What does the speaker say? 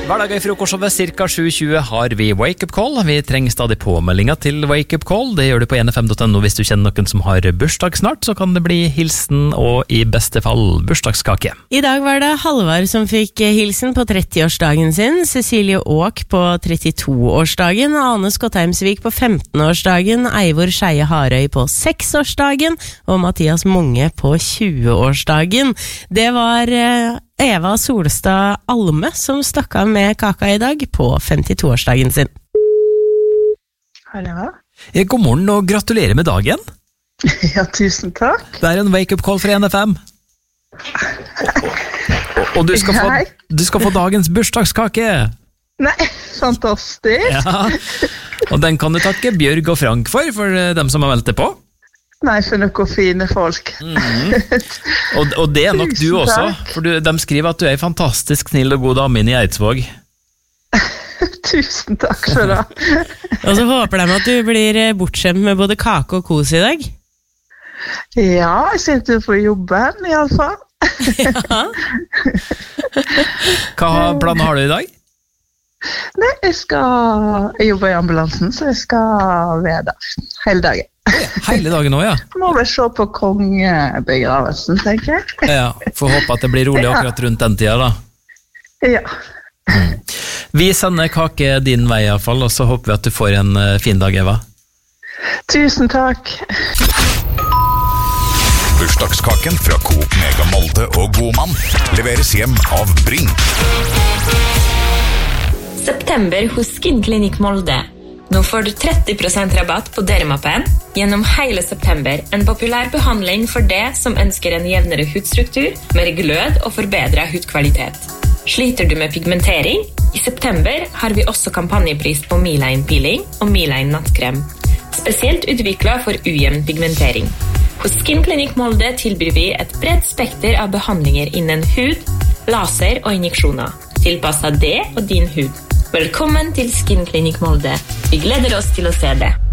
Hverdager I frokostshowet cirka 7:20 har vi Wake Up Call. Vi trenger stadig påmeldinger til Wake Up Call. Det gjør du på nfm.no hvis du kjenner noen som har bursdag snart, så kan det bli hilsen og I beste fall bursdagskake. I dag var det Halvard som fikk hilsen på 30-årsdagen sin, Cecilie Åk på 32-årsdagen, Ane Skottheimsvik på 15-årsdagen, Eivor Skeie Harøy på 6-årsdagen og Mathias Monge på 20-årsdagen. Det var Eva Solstad Alme som stakk av med kaka I dag på 52-årsdagen sin. Hallo. God morgen og gratulerer med dagen. Ja, tusen takk. Det en wake-up call fra NFM. Og du skal få dagens bursdagskake. Nei, fantastisk. Ja, og den kan du takke Bjørg og Frank for dem som har meldt det på. Nei, for noen fine folk. Og det nok du også, for de skriver at du en fantastisk snill og god dame I Eidsvåg. Tusen takk for det. Og så håper de at du blir bortskjemt med både kake og kos I dag. Ja, jeg sitter på jobben I alle fall. Ja. Hva planer har du I dag? Nei, jeg jobber I ambulansen, så jeg skal være der hele dagen. Hele dagen også, ja. Må vi se på kongebegravelsen, tenker jeg. Ja, får håpe at det blir rolig akkurat rundt den tida da. Ja. Vi sender kake din vei I alle fall, og så håper vi at du får en fin dag, Eva. Tusen takk. Bursdagskaken fra Coop Mega Molde og Godmann leveres hjem av Brink. September hos Skin Clinic Molde. Nå får du 30% rabatt på Dermapen gjennom hele september. En populær behandling for det som ønsker en jevnere hudstruktur, mer glød og forbedret hudkvalitet. Sliter du med pigmentering? I september har vi også kampanjepris på Miline Peeling og Miline Nattkrem. Spesielt utviklet for ujevn pigmentering. Hos Skin Clinic Molde tilbyr vi et bredt spekter av behandlinger innen hud, laser og injeksjoner, tilpasset det og din hud. Velkommen til Skin Clinic Molde. Vi gleder oss til å se det.